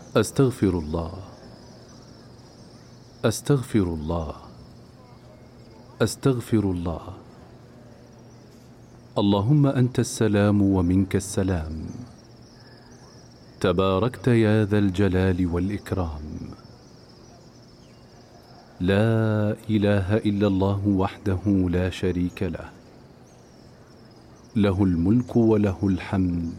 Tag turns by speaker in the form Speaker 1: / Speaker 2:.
Speaker 1: أستغفر الله، أستغفر الله، أستغفر الله. اللهم أنت السلام ومنك السلام، تباركت يا ذا الجلال والإكرام. لا إله إلا الله وحده لا شريك له، له الملك وله الحمد